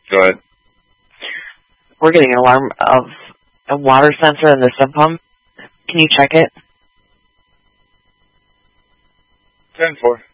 Go ahead. We're getting an alarm of a water sensor in the sub pump. Can you check it? 10-4.